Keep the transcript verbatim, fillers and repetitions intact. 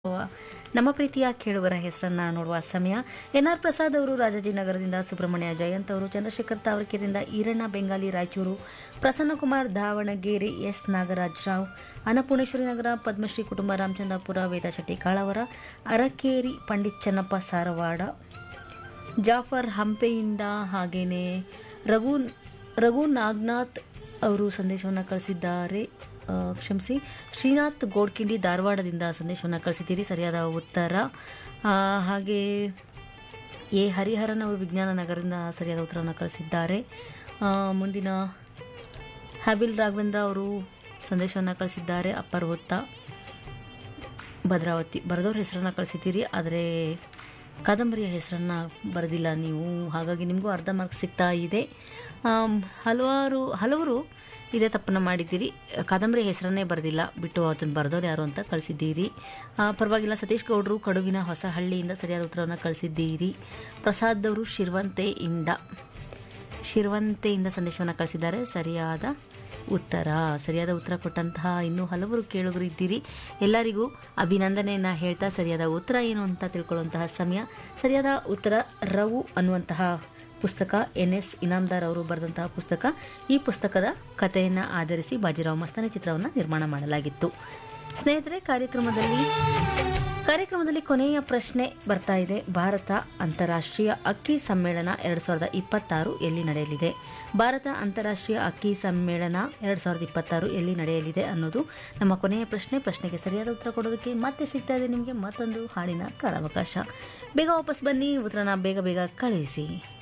ನಮ್ಮ ಪ್ರೀತಿಯ ಕೇಳುಗರ ಹೆಸರನ್ನ ನೋಡುವ ಸಮಯ. ಎನ್ ಆರ್ ಪ್ರಸಾದ್ ಅವರು ರಾಜಾಜಿನಗರದಿಂದ, ಸುಬ್ರಹ್ಮಣ್ಯ ಜಯಂತ್ ಅವರು ಚಂದ್ರಶೇಖರ್ ತಾವರ್ಕೆರೆಯಿಂದ, ಈರಣ್ಣ ಬೆಂಗಾಲಿ ರಾಯಚೂರು, ಪ್ರಸನ್ನಕುಮಾರ್ ದಾವಣಗೆರೆ, ಎಸ್ ನಾಗರಾಜ್ ರಾವ್ ಅನ್ನಪೂರ್ಣೇಶ್ವರಿ ನಗರ, ಪದ್ಮಶ್ರೀ ಕುಟುಂಬ ರಾಮಚಂದ್ರಪುರ, ವೇದಾ ಶೆಟ್ಟಿ ಕಾಳವರ, ಅರಕೇರಿ, ಪಂಡಿತ್ ಚನ್ನಪ್ಪ ಸಾರವಾಡ, ಜಾಫರ್ ಹಂಪೆಯಿಂದ, ಹಾಗೇನೆ ರಘು ರಘು ನಾಗ್ನಾಥ್ ಅವರು ಸಂದೇಶವನ್ನು ಕಳಿಸಿದ್ದಾರೆ. ಕ್ಷಮಿಸಿ, ಶ್ರೀನಾಥ್ ಗೋಡ್ಕಿಂಡಿ ಧಾರವಾಡದಿಂದ ಸಂದೇಶವನ್ನು ಕಳಿಸಿದ್ದೀರಿ. ಸರಿಯಾದ ಉತ್ತರ. ಹಾಗೆ ಎ ಹರಿಹರನ್ ಅವರು ವಿಜ್ಞಾನ ನಗರದಿಂದ ಸರಿಯಾದ ಉತ್ತರವನ್ನು ಕಳಿಸಿದ್ದಾರೆ. ಮುಂದಿನ ಹ್ಯಾಬಿಲ್ ರಾಘವೇಂದ್ರ ಅವರು ಸಂದೇಶವನ್ನು ಕಳಿಸಿದ್ದಾರೆ. ಅಪ್ಪರ್ ಹೊತ್ತ ಭದ್ರಾವತಿ ಬರೆದವ್ರ ಹೆಸರನ್ನು ಕಳಿಸಿದ್ದೀರಿ, ಆದರೆ ಕಾದಂಬರಿಯ ಹೆಸರನ್ನು ಬರೆದಿಲ್ಲ ನೀವು, ಹಾಗಾಗಿ ನಿಮಗೂ ಅರ್ಧ ಮಾರ್ಕ್ ಸಿಗ್ತಾ ಇದೆ. ಹಲವಾರು ಹಲವರು ಇದೇ ತಪ್ಪನ್ನು ಮಾಡಿದ್ದೀರಿ, ಕಾದಂಬರಿ ಹೆಸರನ್ನೇ ಬರೆದಿಲ್ಲ, ಬಿಟ್ಟು ಅದನ್ನು ಬರೆದವ್ರು ಯಾರು ಅಂತ ಕಳಿಸಿದ್ದೀರಿ. ಪರವಾಗಿಲ್ಲ. ಸತೀಶ್ ಗೌಡರು ಕಡುವಿನ ಹೊಸಹಳ್ಳಿಯಿಂದ ಸರಿಯಾದ ಉತ್ತರವನ್ನು ಕಳಿಸಿದ್ದೀರಿ. ಪ್ರಸಾದ್ ಅವರು ಶಿರ್ವಂತೆಯಿಂದ ಶಿರ್ವಂತೆಯಿಂದ ಸಂದೇಶವನ್ನು ಕಳಿಸಿದ್ದಾರೆ. ಸರಿಯಾದ ಉತ್ತರ. ಸರಿಯಾದ ಉತ್ತರ ಕೊಟ್ಟಂತಹ ಇನ್ನೂ ಹಲವರು ಕೇಳುಗರು ಇದ್ದೀರಿ. ಎಲ್ಲರಿಗೂ ಅಭಿನಂದನೆಯನ್ನು ಹೇಳ್ತಾ ಸರಿಯಾದ ಉತ್ತರ ಏನು ಅಂತ ತಿಳ್ಕೊಳ್ಳುವಂತಹ ಸಮಯ. ಸರಿಯಾದ ಉತ್ತರ ರವು ಅನ್ನುವಂತಹ ಪುಸ್ತಕ. ಎನ್ ಎಸ್ ಇನಾಮ್ದಾರ್ ಅವರು ಬರೆದಂತಹ ಪುಸ್ತಕ. ಈ ಪುಸ್ತಕದ ಕಥೆಯನ್ನು ಆಧರಿಸಿ ಬಾಜಿರಾವ್ ಮಸ್ತಾನಿ ಚಿತ್ರವನ್ನು ನಿರ್ಮಾಣ ಮಾಡಲಾಗಿತ್ತು. ಸ್ನೇಹಿತರೆ, ಕಾರ್ಯಕ್ರಮದಲ್ಲಿ ಕಾರ್ಯಕ್ರಮದಲ್ಲಿ ಕೊನೆಯ ಪ್ರಶ್ನೆ ಬರ್ತಾ ಇದೆ. ಭಾರತ ಅಂತಾರಾಷ್ಟ್ರೀಯ ಅಕ್ಕಿ ಸಮ್ಮೇಳನ ಎರಡು ಸಾವಿರದ ಇಪ್ಪತ್ತಾರು ಎಲ್ಲಿ ನಡೆಯಲಿದೆ? ಭಾರತ ಅಂತಾರಾಷ್ಟ್ರೀಯ ಅಕ್ಕಿ ಸಮ್ಮೇಳನ ಎರಡು ಸಾವಿರದ ಇಪ್ಪತ್ತಾರು ಎಲ್ಲಿ ನಡೆಯಲಿದೆ ಅನ್ನೋದು ನಮ್ಮ ಕೊನೆಯ ಪ್ರಶ್ನೆ. ಪ್ರಶ್ನೆಗೆ ಸರಿಯಾದ ಉತ್ತರ ಕೊಡೋದಕ್ಕೆ ಮತ್ತೆ ಸಿಗ್ತಾ ಇದೆ ನಿಮಗೆ ಮತ್ತೊಂದು ಹಾಡಿನ ಕಾಲಾವಕಾಶ. ಬೇಗ ವಾಪಸ್ ಬನ್ನಿ, ಉತ್ತರನ ಬೇಗ ಬೇಗ ಕಳುಹಿಸಿ.